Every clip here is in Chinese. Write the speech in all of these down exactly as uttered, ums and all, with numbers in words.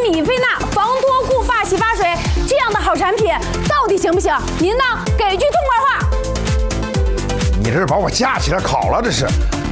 米菲娜防脱固发洗发水这样的好产品，到底行不行？您呢？给句痛快话。 你这是把我架起来烤了，这是。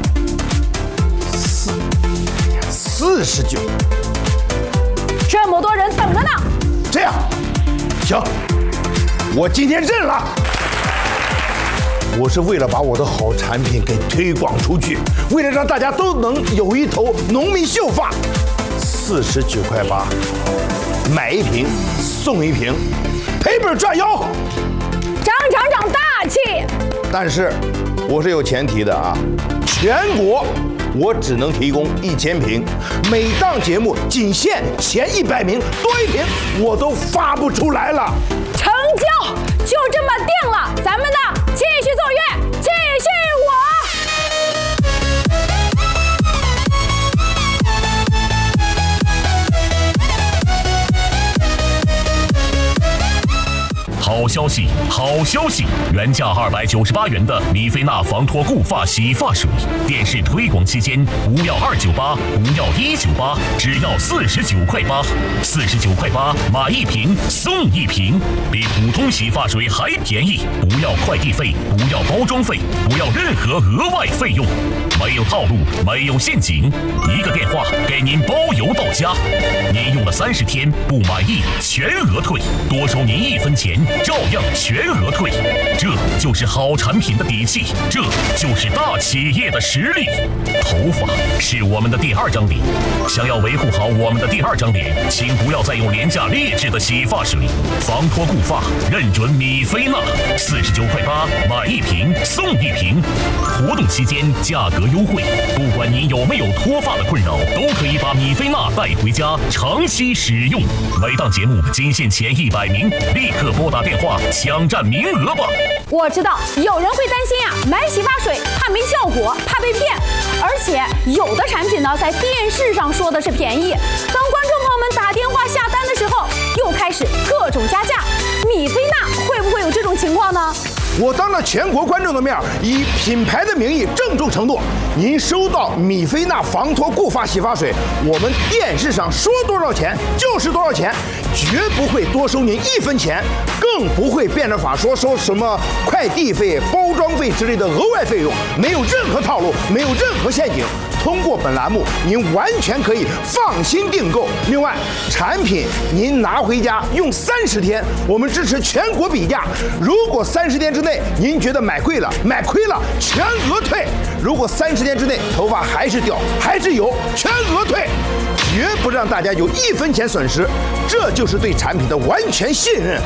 四四十九， 这么多人等着呢。 这样，行，我今天认了。我是为了把我的好产品给推广出去，为了让大家都能有一头浓密秀发。四十九块八，买一瓶送一瓶，赔本赚吆。 长长长大气。 但是我是有前提的啊，全国我只能提供一千瓶，每档节目仅限前一百名，多一瓶我都发不出来了。 成交，就这么定了。咱们呢，继续奏乐，继续我。 好消息，好消息！原价二百九十八元的米菲娜防脱固发洗发水，电视推广期间不要二九八，不要一九八，只要四十九块八，四十九块八买一瓶送一瓶，比普通洗发水还便宜。不要快递费，不要包装费，不要任何额外费用，没有套路，没有陷阱，一个电话给您包邮到家。您用了三十天不满意，全额退，多收您一分钱。照样全额退，这就是好产品的底气，这就是大企业的实力。头发是我们的第二张脸，想要维护好我们的第二张脸，请不要再用廉价劣质的洗发水。防脱固发，认准米菲娜，四十九块八买一瓶送一瓶，活动期间价格优惠，不管您有没有脱发的困扰，都可以把米菲娜带回家长期使用。每档节目仅限前一百名，立刻拨打电话抢占名额吧！ 我知道有人会担心呀、啊，买洗发水怕没效果，怕被骗，而且有的产品呢，在电视上说的是便宜，当观众朋友们打电话下单的时候，又开始各种加价。米菲娜会不会有这种情况呢？ 我当着全国观众的面，以品牌的名义郑重承诺，您收到米菲娜防脱固发洗发水，我们电视上说多少钱就是多少钱，绝不会多收您一分钱，更不会变着法说收什么快递费、包装费之类的额外费用，没有任何套路，没有任何陷阱。通过本栏目，您完全可以放心订购。另外，产品您拿回家用三十天，我们支持全国比价。如果三十天之内您觉得买贵了、买亏了，全额退；如果三十天之内头发还是掉、还是油，全额退，绝不让大家有一分钱损失。这就是对产品的完全信任。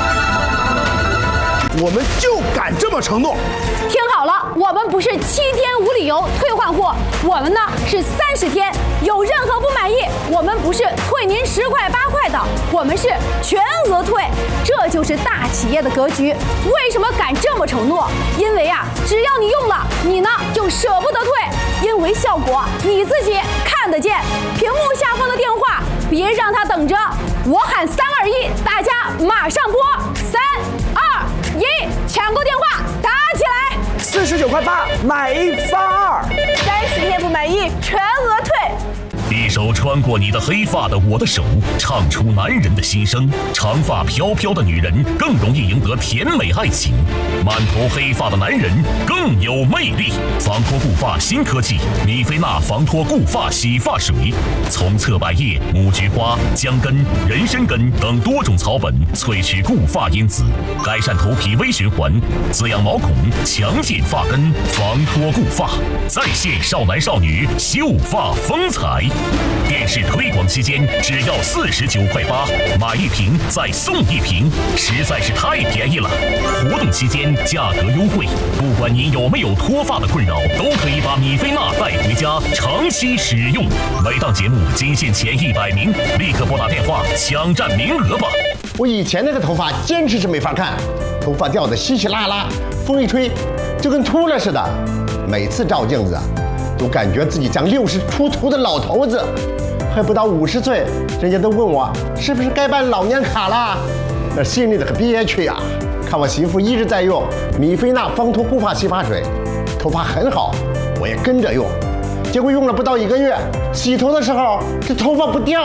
我们就敢这么承诺。 听好了，我们不是七天无理由退换货，我们呢是三十天，有任何不满意，我们不是退您十块八块的，我们是全额退。这就是大企业的格局。为什么敢这么承诺？因为啊，只要你用了，你呢就舍不得退，因为效果你自己看得见。屏幕下方的电话，别让他等着，我喊三二一，大家马上拨三二一，抢购电话打起来。 四十九块八买一发二， 三十天不满意全额退。 一手穿过你的黑发的我的手，唱出男人的心声。长发飘飘的女人更容易赢得甜美爱情，满头黑发的男人更有魅力。防脱固发新科技米菲娜防脱固发洗发水，从侧柏叶、木菊花、姜根、人参根等多种草本萃取固发因子，改善头皮微循环，滋养毛孔，强健发根，防脱固发，再现少男少女秀发风采。电视推广期间只要四十九块八，买一瓶再送一瓶，实在是太便宜了。活动期间价格优惠，不管您有没有脱发的困扰，都可以把米菲娜带回家长期使用。每档节目仅限前一百名，立刻拨打电话抢占名额吧。 我以前那个头发坚持是没法看，头发掉得稀稀拉拉，风一吹就跟秃了似的。每次照镜子都感觉自己像六十出头的老头子，还不到五十岁，人家都问我是不是该办老年卡了，那心里的可憋屈呀。看我媳妇一直在用米菲娜防脱固发洗发水，头发很好，我也跟着用，结果用了不到一个月，洗头的时候这头发不掉